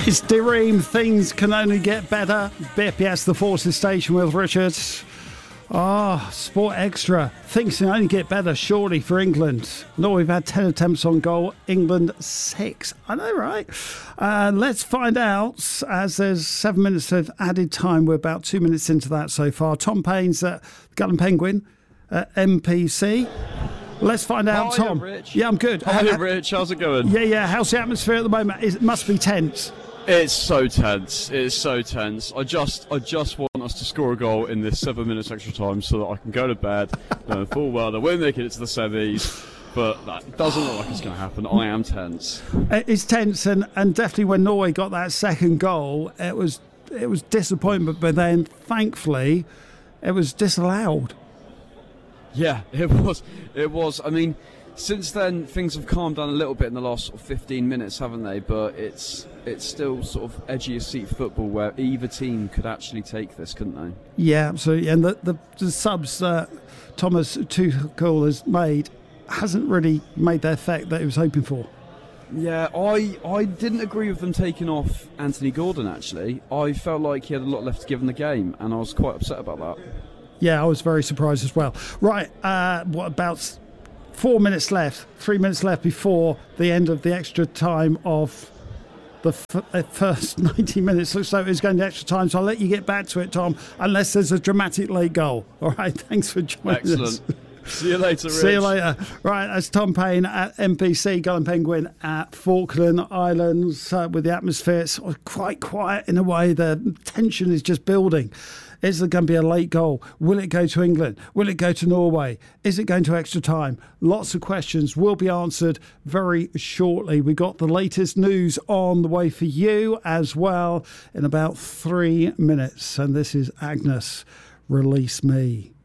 It's Dareem. Things can only get better. BPS The Forces Station with Richard. Sport Extra. Things can only get better, surely, for England. No, we've had 10 attempts on goal. England 6. I know, right? Let's find out, as there's 7 minutes of added time. We're about 2 minutes into that so far. Tom Payne's at Gull and Penguin at MPC. Let's find out, Tom. Rich. Yeah, I'm good. Hi, Rich. How's it going? Yeah. How's the atmosphere at the moment? It must be tense. It's so tense. It's so tense. I just want us to score a goal in this 7 minutes extra time so that I can go to bed knowing full well that we're making it to the semis. But that doesn't look like it's going to happen. I am tense. It's tense, and definitely when Norway got that second goal, it was disappointment. But then, thankfully, it was disallowed. Yeah, it was. It was. I mean, since then things have calmed down a little bit in the last sort of 15 minutes, haven't they? But it's still sort of edgy of seat football where either team could actually take this, couldn't they? Yeah, absolutely. And the subs that Thomas Tuchel has made hasn't really made the effect that he was hoping for. Yeah, I didn't agree with them taking off Anthony Gordon, actually. I felt like he had a lot left to give in the game, and I was quite upset about that. Yeah, I was very surprised as well. Right, what about 4 minutes left? 3 minutes left before the end of the extra time of the first 90 minutes. Looks like it's going to extra time, so I'll let you get back to it, Tom, unless there's a dramatic late goal. All right, thanks for joining us. See you later, Rich. See you later. Right, that's Tom Payne at MPC, Gull and Penguin at Falkland Islands with the atmosphere. It's quite quiet in a way. The tension is just building. Is there going to be a late goal? Will it go to England? Will it go to Norway? Is it going to extra time? Lots of questions will be answered very shortly. We got the latest news on the way for you as well in about 3 minutes. And this is Agnes, Release Me.